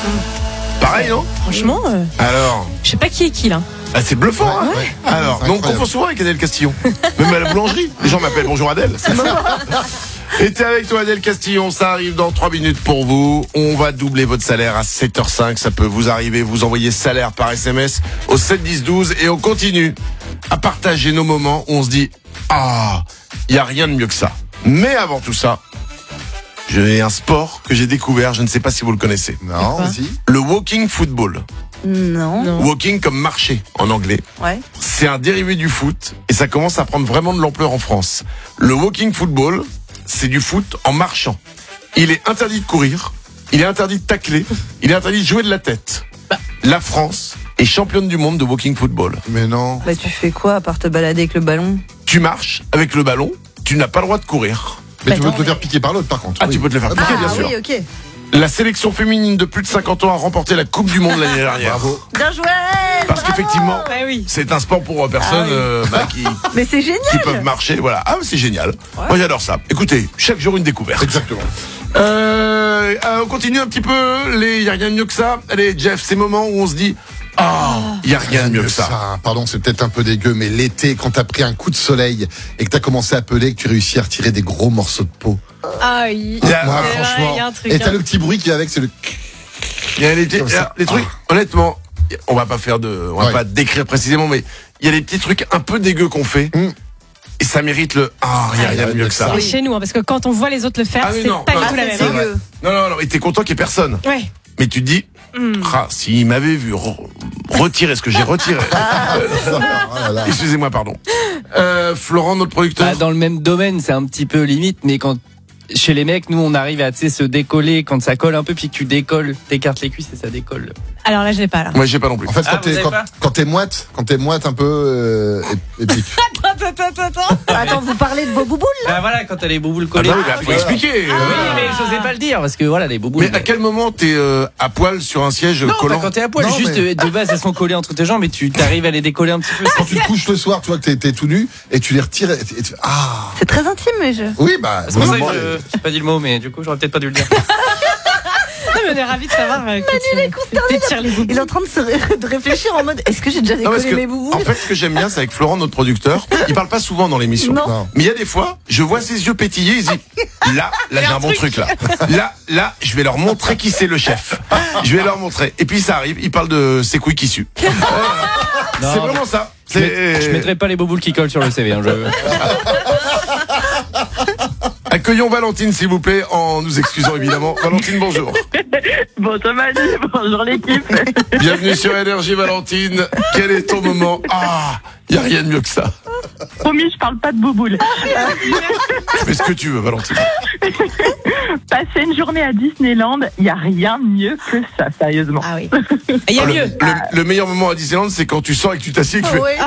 Pareil, non? Franchement, Alors, je sais pas qui est qui là. c'est bluffant, hein? Alors, C'est donc on incroyable. confond souvent avec Adèle Castillon. Même à la boulangerie, les gens m'appellent bonjour Adèle. C'est ça. Et t'es avec toi Adèle Castillon, ça arrive dans 3 minutes pour vous. On va doubler votre salaire à 7h05, ça peut vous arriver. Vous envoyez salaire par SMS au 7 10 12 et on continue à partager nos moments où on se dit il y a rien de mieux que ça. Mais avant tout ça, j'ai un sport que j'ai découvert, je ne sais pas si vous le connaissez. Non, vas-y. Le walking football. Non. Walking comme marcher en anglais. Ouais. C'est un dérivé du foot et ça commence à prendre vraiment de l'ampleur en France. Le walking football, c'est du foot en marchant. Il est interdit de courir, il est interdit de tacler, il est interdit de jouer de la tête. La France est championne du monde de walking football. Mais non. Bah tu fais quoi à part te balader avec le ballon? Tu marches avec le ballon, tu n'as pas le droit de courir. Mais tu peux Attends, te le faire piquer par l'autre, par contre. Ah, tu peux te le faire piquer, bien sûr. Oui, ok. La sélection féminine de plus de 50 ans a remporté la Coupe du Monde l'année dernière. Bravo. Bien joué. Parce bravo. qu'effectivement, oui. c'est un sport pour personnes Mais c'est qui génial. peuvent marcher. Voilà. Ah, c'est génial. Moi, j'adore ça. Écoutez, chaque jour une découverte. Exactement. On continue un petit peu. Il y a rien de mieux que ça. Allez, Jeff, ces moments où on se dit il y a rien de mieux que ça. Pardon, c'est peut-être un peu dégueu, mais l'été, quand t'as pris un coup de soleil et que t'as commencé à peler, que tu réussis à retirer des gros morceaux de peau. Aïe. Il y a- Moi, c'est vrai, franchement. il y a un truc, Et t'as hein. le petit bruit qui va avec, c'est le. Il y a les petits, Comme ça. les trucs. Honnêtement, on va pas Ouais. pas décrire précisément, mais il y a les petits trucs un peu dégueux qu'on fait. Et ça mérite le il y a rien de mieux que ça. C'est chez nous, hein, parce que quand on voit les autres le faire, Ah oui, c'est non, pas non, du tout la c'est même. dégueu. Non, et t'es content qu'il y ait personne. Ouais. Mais tu te dis, s'il m'avait vu retirer ce que j'ai retiré. Oh là là. Excusez-moi, pardon. Florent, notre producteur. Bah, dans le même domaine, c'est un petit peu limite, mais quand chez les mecs, nous, on arrive à se décoller quand ça colle un peu, puis que tu décolles, t'écartes les cuisses et ça décolle. Alors là, je l'ai pas là. Moi, j'ai pas non plus. En fait, Ah, vous avez pas quand t'es moite un peu, et puis. Attends. Attends, vous parlez de vos bouboules là? Bah voilà, quand t'as les bouboules Ah collées. bah oui, bah, faut expliquer. Oui, mais j'osais pas le dire, parce que voilà, les bouboules. Mais à quel moment t'es à poil sur un siège Non, collant? pas quand t'es à poil, Non, juste mais- de base, elles sont collées entre tes jambes et tu t'arrives à les décoller un petit peu. Quand tu te couches le soir, tu vois que t'es tout nu, et tu les retires, et tu fais, C'est très intime, mais je. Oui, bah. C'est pour ça que normalement, j'ai pas dit le mot, mais du coup, j'aurais peut-être pas dû le dire. Non, mais on est ravis de savoir que tu tires les bouts. Il est en train de réfléchir en mode est-ce que j'ai déjà Non, parce décollé que, mes bouboules? en fait, ce que j'aime bien, c'est avec Florent, notre producteur. Il parle pas souvent dans l'émission. Non. Mais il y a des fois, je vois ses yeux pétiller, il se dit, là, j'ai un bon truc, là. Là, je vais leur montrer qui c'est le chef. Je vais leur montrer. Et puis, ça arrive, il parle de ses couilles qui suent. C'est vraiment ça. Je mettrai pas les bouboules qui collent sur le CV. Hein, Accueillons Valentine, s'il vous plaît, en nous excusant évidemment. Valentine, bonjour. Bonjour Manu, bonjour l'équipe. Bienvenue sur Énergie, Valentine. Quel est ton moment? Il y a rien de mieux que ça. Promis, je parle pas de bouboule. Fais ce que tu veux, Valentine. Passer une journée à Disneyland, il y a rien de mieux que ça, sérieusement. Ah oui. Et il y a mieux. Le meilleur moment à Disneyland, c'est quand tu sors et que tu t'assieds et que tu fais. Oui.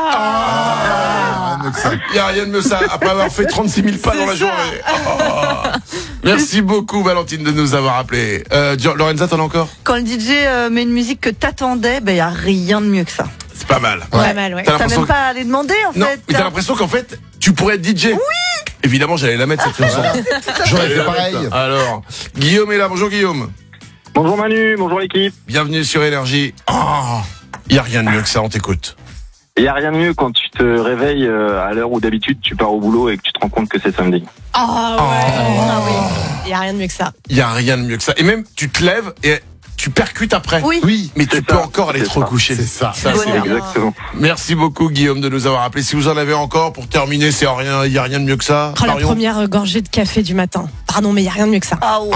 Il n'y a rien de mieux ça, après avoir fait 36 000 pas dans la journée. Merci beaucoup, Valentine, de nous avoir appelés. Lorenza, t'en as encore? Quand le DJ met une musique que t'attendais, il y a rien de mieux que ça. C'est pas mal. Pas mal, ouais. T'as T'as l'impression même pas à aller demander en Non, fait. mais t'as l'impression qu'en fait, tu pourrais être DJ. Oui. Évidemment, j'allais la mettre cette chanson. J'aurais fait pareil. Alors, Guillaume est là. Bonjour Guillaume. Bonjour Manu, bonjour l'équipe. Bienvenue sur Énergie. Il n'y a rien de mieux que ça, on t'écoute. Il n'y a rien de mieux quand tu te réveilles à l'heure où d'habitude tu pars au boulot et que tu te rends compte que c'est samedi. Ah oui. Il y a rien de mieux que ça. Il n'y a rien de mieux que ça. Et même, tu te lèves et tu percutes après. Oui. Oui. Mais tu C'est peux ça. encore aller C'est te ça. recoucher. C'est ça. Ça, c'est Bonheur. Exactement. Merci beaucoup Guillaume de nous avoir appelés. Si vous en avez encore, pour terminer, il n'y a rien de mieux que ça. Oh, la Marion. première gorgée de café du matin. Pardon, mais il y a rien de mieux que ça. Ah ouais.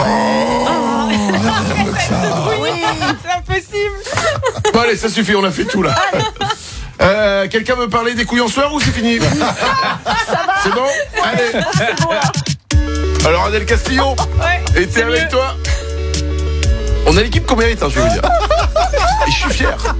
Oui, c'est impossible. Bon allez, ça suffit, on a fait tout là. Quelqu'un veut parler des couilles en sueur ou c'est fini? C'est bon? Allez. Alors Adèle Castillon, était avec toi. On a l'équipe qu'on mérite, je vais vous dire. Et je suis fier.